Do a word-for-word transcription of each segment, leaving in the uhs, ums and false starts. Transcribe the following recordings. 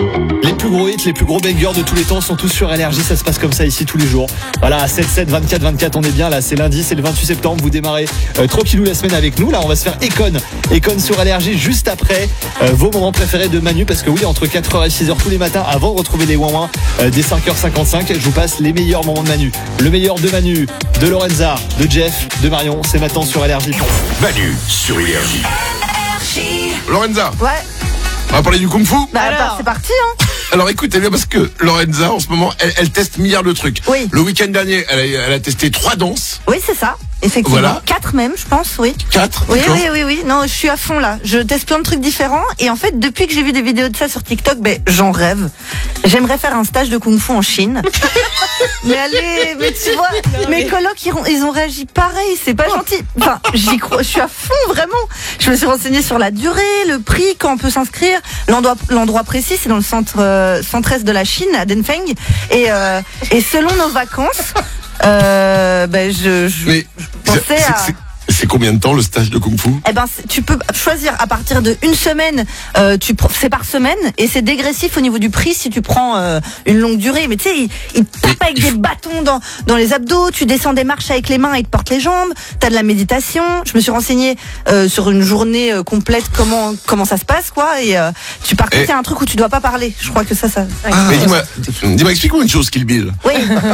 Les plus gros hits, les plus gros bangers de tous les temps sont tous sur L R J. Ça se passe comme ça ici tous les jours. Voilà, sept sept, vingt-quatre vingt-quatre, on est bien là. C'est lundi, c'est le vingt-huit septembre. Vous démarrez euh, tranquillou la semaine avec nous. Là, on va se faire Econ. Econ sur L R J juste après euh, vos moments préférés de Manu. Parce que oui, entre quatre heures et six heures tous les matins, avant de retrouver les ouin ouin euh, dès cinq heures cinquante-cinq, je vous passe les meilleurs moments de Manu. Le meilleur de Manu, de Lorenza, de Jeff, de Marion. C'est maintenant sur L R J. Manu sur L R J. Lorenza. Ouais. On va parler du Kung Fu. Bah alors, c'est parti, hein. Alors écoutez bien parce que Lorenza en ce moment elle, elle teste milliards de trucs. Oui. Le week-end dernier elle a, elle a testé trois danses. Oui, c'est ça. Effectivement. Voilà. Quatre même, je pense, oui. Quatre. Oui, d'accord. oui, oui, oui. Non, je suis à fond là. Je teste plein de trucs différents. Et en fait, depuis que j'ai vu des vidéos de ça sur TikTok, ben, j'en rêve. J'aimerais faire un stage de Kung Fu en Chine. Mais allez, mais tu vois, non, mes mais... colocs, ils ont, ils ont réagi pareil. C'est pas gentil. Enfin, j'y crois. Je suis à fond, vraiment. Je me suis renseignée sur la durée, le prix, quand on peut s'inscrire. L'endroit, l'endroit précis, c'est dans le centre, euh, centre-est de la Chine, à Denfeng. Et, euh, et selon nos vacances, Euh, ben je, je, Mais je pensais c'est, à... c'est, c'est combien de temps le stage de Kung Fu? Eh ben, tu peux choisir à partir de une semaine. Euh, tu c'est par semaine et c'est dégressif au niveau du prix si tu prends euh, une longue durée. Mais tu sais, ils il tapent avec des bâtons dans dans les abdos. Tu descends des marches avec les mains et ils te portent les jambes. T'as de la méditation. Je me suis renseignée euh, sur une journée euh, complète comment comment ça se passe quoi. Et euh, tu par contre, c'est un truc où tu dois pas parler. Je crois que ça ça. Ah, mais dis-moi, dis-moi, explique-moi une chose, Kill Bill. Oui.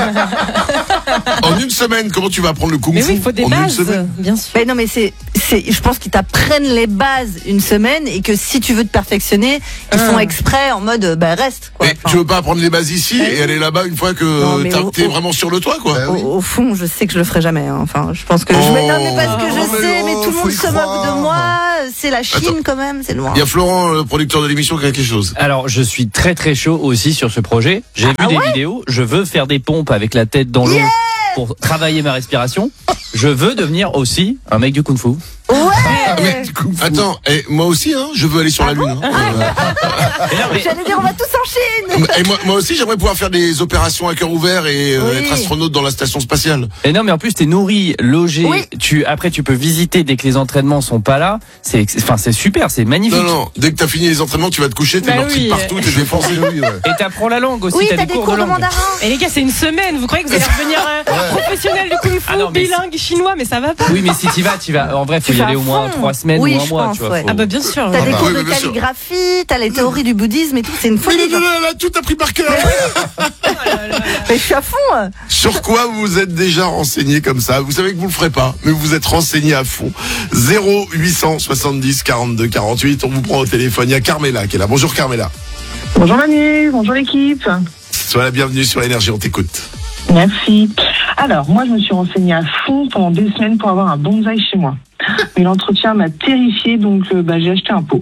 En une semaine, comment tu vas apprendre le Kung Fu? Mais oui, il faut des en bases, une semaine bien sûr. Mais non, mais c'est, c'est, je pense qu'ils t'apprennent les bases une semaine et que si tu veux te perfectionner, ils font exprès en mode, bah, reste, quoi. Mais enfin, tu veux pas apprendre les bases ici et aller là-bas une fois que non, t'es au, vraiment sur le toit, quoi? Au, oui. au fond, je sais que je le ferai jamais, hein. Enfin, je pense que oh, je mais non, mais parce que je oh, sais, mais, mais tout le monde se moque de moi. C'est la Chine. Attends, quand même, c'est loin. Il y a Florent, le producteur de l'émission, qui a quelque chose. Alors, je suis très très chaud aussi sur ce projet. J'ai ah, vu ah des ouais vidéos. Je veux faire des pompes avec la tête dans l'eau. Yeah pour travailler ma respiration. Je veux devenir aussi un mec du Kung Fu. Ouais. Mais, attends, et moi aussi, hein, je veux aller sur ah la bon Lune. Hein. et non, mais... J'allais dire, on va tous en Chine. Et moi, moi aussi, j'aimerais pouvoir faire des opérations à cœur ouvert et euh, oui. être astronaute dans la station spatiale. Et non, mais en plus, t'es nourri, logé. Oui. Tu, après, tu peux visiter dès que les entraînements sont pas là. C'est, enfin, c'est super, c'est magnifique. Non, non, dès que t'as fini les entraînements, tu vas te coucher, t'es bah morti oui. partout, t'es défoncé. Oui, ouais. Et t'apprends la langue aussi. Oui, t'as, t'as des, des cours, cours de, de mandarin. Et les gars, c'est une semaine. Vous croyez que vous allez revenir euh, professionnel du Kung Fu, ah non, bilingue, si... chinois, mais ça va pas. Oui, mais si t'y vas, t'y vas. En vrai, faut y aller au moins trois semaines oui, ou un mois. Pense, tu vois, ouais. faut... Ah bah bien sûr. T'as ah des bah. cours oui, de calligraphie, t'as les théories du bouddhisme et tout, c'est une folie. Mais non, non, non, tout a pris par cœur. Mais je suis à fond. Sur quoi vous vous êtes déjà renseigné comme ça? Vous savez que vous le ferez pas, mais vous vous êtes renseigné à fond. zéro huit cent soixante-dix quarante-deux quarante-huit, on vous prend au téléphone. Il y a Carmela qui est là. Bonjour Carmela. Bonjour Manu, bonjour l'équipe. Sois la bienvenue sur L R J, on t'écoute. Merci. Alors, moi, je me suis renseignée à fond pendant deux semaines pour avoir un bonsaï chez moi. Mais l'entretien m'a terrifiée, donc euh, bah, j'ai acheté un pot.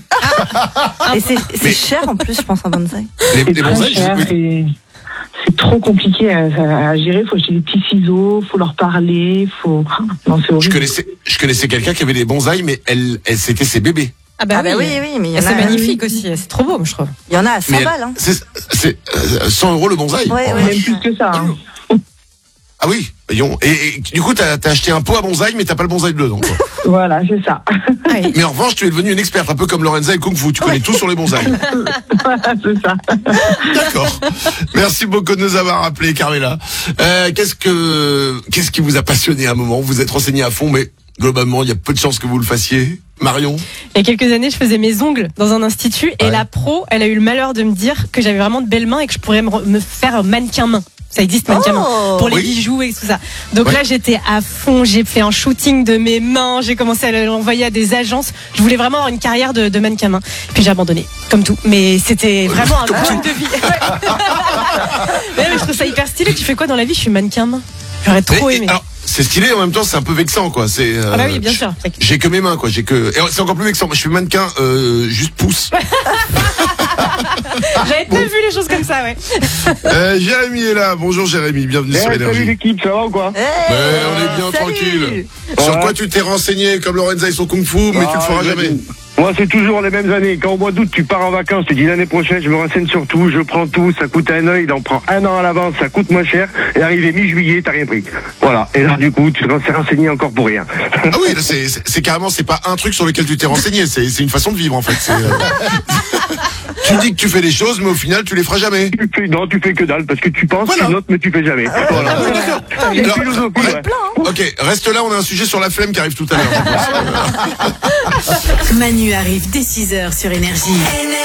Et c'est, c'est mais... cher en plus, je pense, un bonsaï. Les, c'est les très bonsaïs, cher je... et c'est trop compliqué à, à, à gérer. Il faut acheter des petits ciseaux, il faut leur parler, faut... Non, c'est horrible. Je connaissais, je connaissais quelqu'un qui avait des bonsaïs, mais elle, elle, c'était ses bébés. Ah bah, ah bah oui, oui, oui, mais il y en c'est a... magnifique aussi, c'est trop beau, je trouve. Il y en a à cent mais balles. Hein. C'est, c'est euh, cent euros le bonsaï. Ouais, ouais. Même plus que ça. Hein. Ah oui, voyons. Et, et du coup, t'as, t'as acheté un pot à bonsaï, mais t'as pas le bonsaï dedans. Quoi. Voilà, c'est ça. Mais en revanche, tu es devenue une experte, un peu comme Lorenza et Kung Fu. Tu connais ouais. tout sur les bonsaïs. Voilà, c'est ça. D'accord. Merci beaucoup de nous avoir appelé, Carmela. Euh, qu'est-ce que, qu'est-ce qui vous a passionné à un moment? Vous êtes renseigné à fond, mais globalement, il y a peu de chances que vous le fassiez. Marion? Il y a quelques années, je faisais mes ongles dans un institut et ouais. la pro, elle a eu le malheur de me dire que j'avais vraiment de belles mains et que je pourrais me, me faire mannequin main. Ça existe mannequin main oh, pour les oui. bijoux et tout ça. Donc ouais. là, j'étais à fond. J'ai fait un shooting de mes mains. J'ai commencé à l'envoyer à des agences. Je voulais vraiment avoir une carrière de, de mannequin main. Puis j'ai abandonné, comme tout. Mais c'était vraiment un truc de vie. mais, mais je trouve ça hyper stylé. Tu fais quoi dans la vie? Je suis mannequin main. J'aurais trop et, aimé. Et, alors, c'est stylé, en même temps, c'est un peu vexant, quoi. C'est, euh, ah bah oui, bien sûr. J'ai que mes mains, quoi. J'ai que, et c'est encore plus vexant. Je suis mannequin, euh, juste pouce. J'avais pas bon. vu les choses comme ça, ouais. Euh, Jérémy est là. Bonjour Jérémy, bienvenue hey, sur L R J. Salut l'équipe, ça va ou quoi? Hey, ouais, on est bien salut. tranquille. Ouais. Sur quoi tu t'es renseigné comme Lorenza et son Kung Fu, mais ah, tu le feras jamais. Moi, c'est toujours les mêmes années. Quand au mois d'août, tu pars en vacances, tu dis l'année prochaine, je me renseigne sur tout, je prends tout, ça coûte un œil, il en prend un an à l'avance, ça coûte moins cher, et arrivé mi-juillet, t'as rien pris. Voilà. Et là, du coup, tu te renseigné encore pour rien. Ah oui, là, c'est, c'est, c'est carrément, c'est pas un truc sur lequel tu t'es renseigné, c'est, c'est une façon de vivre, en fait. C'est, euh... Tu dis que tu fais les choses, mais au final, tu les feras jamais. Tu fais, non, tu fais que dalle, parce que tu penses, Voilà. tu notes, mais tu fais jamais. Voilà. D'accord. Une Alors, philosophie, ouais. ouais. Ok, reste là, on a un sujet sur la flemme qui arrive tout à l'heure. je pense. Manu arrive dès six heures sur Énergie.